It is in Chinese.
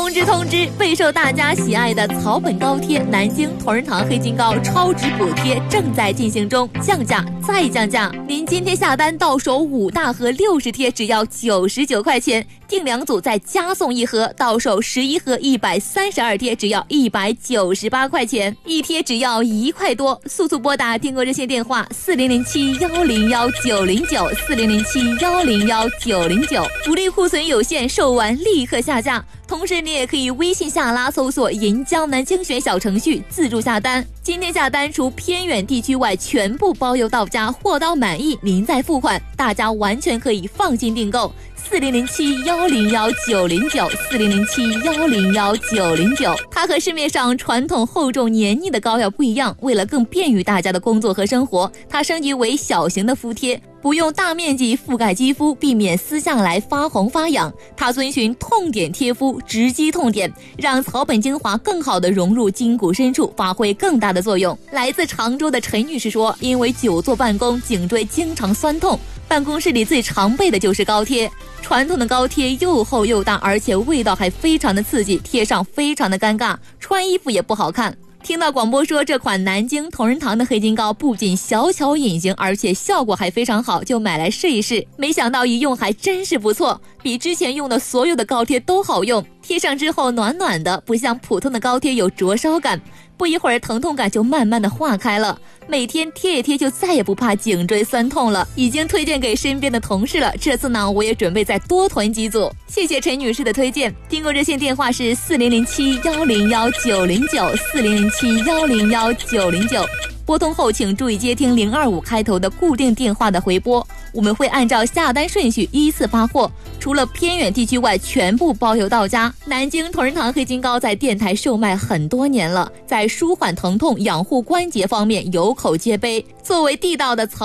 通知！备受大家喜爱的草本高贴南京同仁堂黑金糕超值补贴正在进行中，降价再降价！您今天下单到手5大盒60贴只要99块钱，订2组再加送1盒，到手11盒132贴只要198块钱，1贴只要1块多。速速拨打订购热线电话40710190940071019009，福利库存有限，售完立刻下架。同时你也可以微信下拉搜索银江南精选小程序自助下单，今天下单除偏远地区外全部包邮到家，货到满意您再付款，大家完全可以放心订购。4007101990，4007101990。它和市面上传统厚重黏腻的膏药不一样，为了更便于大家的工作和生活，它升级为小型的敷贴，不用大面积覆盖肌肤，避免撕下来发红发痒。它遵循痛点贴敷，直击痛点，让草本精华更好地融入筋骨深处，发挥更大的作用。来自常州的陈女士说，因为久坐办公，颈椎经常酸痛，办公室里最常备的就是膏贴。传统的膏贴又厚又大，而且味道还非常的刺激，贴上非常的尴尬，穿衣服也不好看。听到广播说这款南京同仁堂的黑金膏不仅小巧隐形，而且效果还非常好，就买来试一试。没想到一用还真是不错，比之前用的所有的膏贴都好用，贴上之后暖暖的，不像普通的膏贴有灼烧感，不一会儿疼痛感就慢慢的化开了，每天贴一贴就再也不怕颈椎酸痛了，已经推荐给身边的同事了，这次呢我也准备再多囤几组。谢谢陈女士的推荐，订购热线电话是4007101909，4007101909，拨通后请注意接听025开头的固定电话的回拨，我们会按照下单顺序依次发货，除了偏远地区外全部包邮到家。南京同仁堂黑金膏在电台售卖很多年了，在舒缓疼痛、养护关节方面有口皆碑，作为地道的草